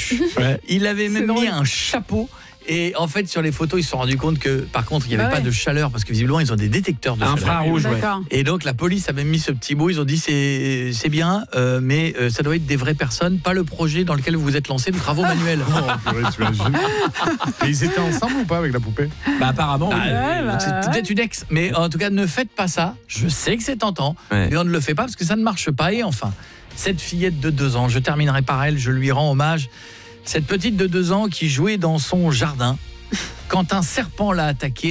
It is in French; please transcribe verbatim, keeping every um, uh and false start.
capuche. Ouais. Il avait même mis un chapeau. Et en fait, sur les photos, ils se sont rendus compte que, par contre, il n'y avait bah pas ouais. de chaleur, parce que visiblement, ils ont des détecteurs de infrarouge, chaleur. ouais. Et donc, la police a même mis ce petit mot. Ils ont dit, c'est, c'est bien, euh, mais euh, ça doit être des vraies personnes, pas le projet dans lequel vous vous êtes lancé de travaux manuels. Oh, purée, tu imagines. Et ils étaient ensemble ou pas avec la poupée? Bah, apparemment, Bah, oui. euh, bah, c'est ouais. peut-être une ex, mais en tout cas, ne faites pas ça. Je sais que c'est tentant, Ouais. mais on ne le fait pas parce que ça ne marche pas. Et enfin, cette fillette de deux ans, je terminerai par elle, je lui rends hommage. Cette petite de deux ans qui jouait dans son jardin quand un serpent l'a attaquée.